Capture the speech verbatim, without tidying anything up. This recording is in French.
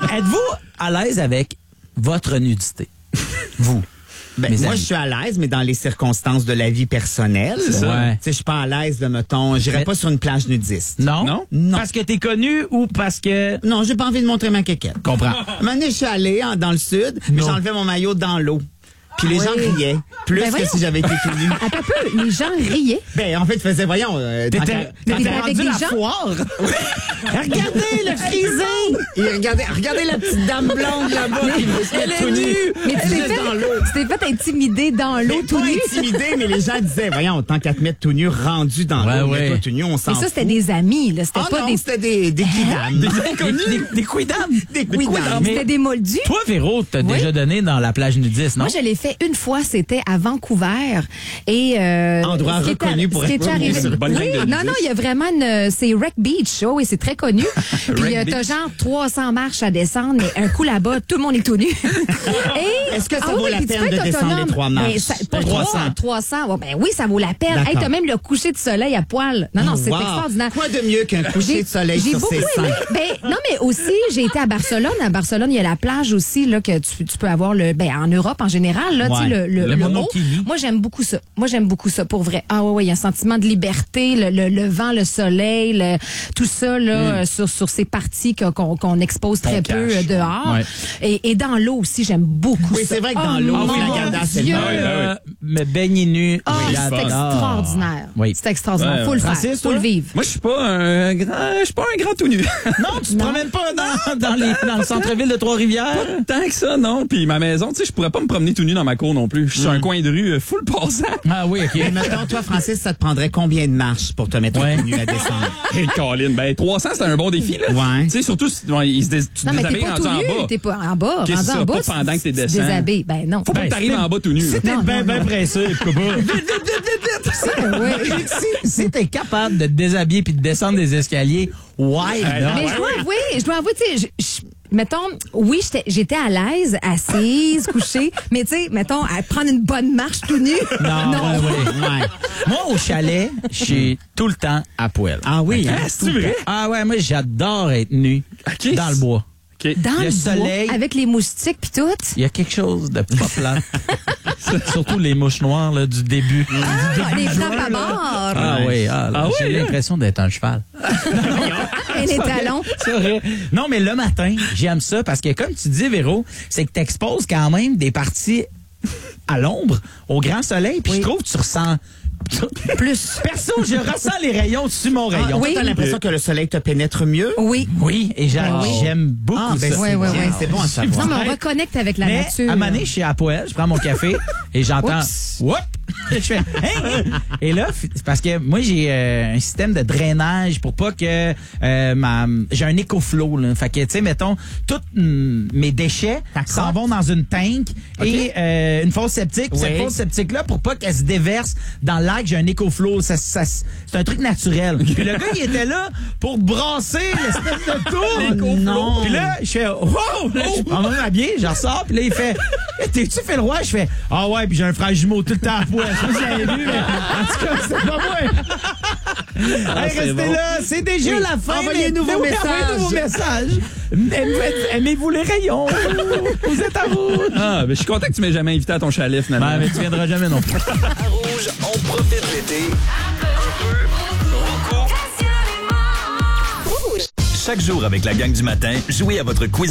êtes-vous à l'aise avec votre nudité? Vous? Ben, moi, je suis à l'aise, mais dans les circonstances de la vie personnelle. C'est ça. Ouais. Tu sais, je suis pas à l'aise de, mettons, j'irai Mais- pas sur une plage nudiste. Non? Non? Non. Parce que t'es connu ou parce que... Non, j'ai pas envie de montrer ma quéquette. Comprends. Un moment donné, je suis allé en- dans le sud, mais Non. j'enlevais mon maillot dans l'eau. Puis les Oui. gens riaient, plus Ben que voyons. si j'avais été tout nu. Attends un peu, les gens riaient. Ben, en fait, ils faisaient, voyons, euh, T'étais- tant qu'à- t'étais tant avec qu'à rendu des la gens? foire. Regardez le frisé! Et regardez, regardez la petite dame blonde là-bas qui me Elle est tout nue. nue. Mais tu t'es Juste dans l'eau. fait, tu t'es fait intimider dans l'eau Mais tout pas nu. intimidé, mais les gens disaient, voyons, tant qu'à te mettre tout nu, rendu dans Ouais, l'eau, ouais. mets-toi tout nu, on s'en Mais ça, fout. c'était des amis, là. C'était Ah pas non, des... c'était des, des quidams. Des, des, des quidams. Des quidams. Mais C'était des moldus. toi, Véro, t'as Oui. déjà donné dans la plage nudiste, non? Moi, je l'ai fait une fois, c'était à Vancouver. Et euh, Endroit ce qui est reconnu ar- pour ce qui être est arrivé. sur une bonne Oui, ligne de non, non, il y a vraiment une. C'est Wreck Beach, oh, oui, c'est très connu. Puis Wreck euh, t'as Beach. genre trois cents marches à descendre, mais un coup là-bas, tout le monde est tout nu. Et Est-ce que ça ah vaut oui, la puis tu peine peux de être descendre autonome. les trois marches? Mais ça- pas trois trois, cents. trois cents. Ouais, ben oui, ça vaut la peine. Hey, D'accord. t'as même le coucher de soleil à poil. Non, non, c'est Wow. extraordinaire. Quoi de mieux qu'un coucher de soleil j'ai sur beaucoup ses aimé. seins? Ben, non, mais aussi, j'ai été à Barcelone. À Barcelone, il y a la plage aussi, là, que tu, tu peux avoir le, ben, en Europe, en général, là, tu sais, Ouais. le, le, Le le haut. monokini. Moi, j'aime beaucoup ça. Moi, j'aime beaucoup ça, pour vrai. Ah, ouais, ouais, il y a un sentiment de liberté, le, le, le vent, le soleil, le- tout ça, là, euh, sur, sur ces parties que- qu'on, qu'on expose très Qu'on peu cache. euh, dehors. Ouais. Et, et dans l'eau aussi, j'aime beaucoup Oui, ça. c'est vrai que dans Oh, l'eau, mon c'est la gardasse, c'est Dieu. le Ah oui, ah oui. Euh, me baigner nu. Ah, c'est j'adore. extraordinaire. Oui. C'est extraordinaire. Ouais, Faut le faire. Francis, Faut le toi? vivre. Moi, je suis pas un grand, je suis pas un grand tout nu. Non, tu te Non. promènes pas dans, dans, les, dans le centre-ville de Trois-Rivières? Tant que ça, non. Puis ma maison, tu sais, je pourrais pas me promener tout nu dans ma cour non plus. Je suis sur un coin de rue euh, full passant. Ah oui, OK. Et mettons, toi, Francis, ça te prendrait combien de marches pour te mettre Ouais. tout nu à descendre? Hey, Colin, ben trois cents, c'est un bon défi, là. Ouais. Tu sais, surtout, si ouais, il se dé- tu te Non, mais t'es déshabilles pas rendu tout en nu, bas. t'es pas en bas. Qu'est-ce Rendu ça, en bas, pas tu- pendant que t'es tu te descends. déshabilles. Ben non. Faut pas que t'arrives en bas tout nu, là. T'es Non, bien, non, bien non. pressé, pourquoi pas? Ouais. si, si t'es capable de te déshabiller puis de descendre des escaliers, why Hey, not? Mais je dois avouer, je dois avouer, tu sais, je- je- mettons, oui, j'étais- j'étais à l'aise, assise, couchée, mais tu sais, mettons, à prendre une bonne marche tout nu. Non, ouais, ouais. Ouais. Moi, au chalet, je suis tout le temps à poil. Ah oui, Ah, hein? c'est vrai? Ah ouais, moi, j'adore être nu Ok. dans le bois. OK. Dans Le le, soleil. bois, avec les moustiques puis tout. Il y a quelque chose de pas plat. Surtout les mouches noires là, du début. Ah, les frappes à bord. Ah oui, ah, là, Ah j'ai oui, hein? l'impression d'être un cheval. Et les talons. C'est vrai. Non, mais le matin, j'aime ça parce que comme tu dis, Véro, c'est que tu exposes quand même des parties à l'ombre, au grand soleil, puis Oui. je trouve que tu ressens... Plus. Perso, je ressens les rayons dessus mon Ah, rayon. oui. Oui. T'as l'impression que le soleil te pénètre mieux? Oui. Oui, et j'a- Ah oui. j'aime beaucoup Ah, ben ça. Ouais, c'est ouais, bien, ouais. c'est bon à savoir. Non, mais on reconnecte avec la Mais nature. à un moment donné, je suis à poêle, je prends mon café et j'entends Oups. whoop. Je fais hein? Et là, c'est parce que moi j'ai euh, un système de drainage pour pas que euh, ma j'ai un écoflow là. Fait que tu sais mettons tous mm, mes déchets s'en vont dans une tank et euh, une fosse septique. Puis Oui. Cette fosse septique là pour pas qu'elle se déverse dans le lac, j'ai un écoflow. Ça, ça, c'est un truc naturel. Puis le gars il était là pour brasser l'espèce de tour. Non. Puis là, je fais wow! Là, je prends mon habillé, je ressors, puis là, il fait t'es-tu fait le roi? Je fais ah ouais, puis j'ai un frère jumeau tout le temps à poil. Je sais pas si vous l'avez vu, mais en tout cas, c'est pas moi. Ah, Hey, c'est restez bon. là, c'est déjà Oui. la fin. Envoyez-nous mais- vos mais oui, messages. envoyez-nous vos messages. Aimez- Aimez-vous les rayons? Vous êtes à rouge. Ah, ben, je suis content que tu m'aies jamais invité à ton chalet, finalement. Ouais, mais tu viendras jamais non plus. À Rouge, on profite de l'été. Un peu, beaucoup. Chaque jour avec la gang du matin, jouez à votre quiz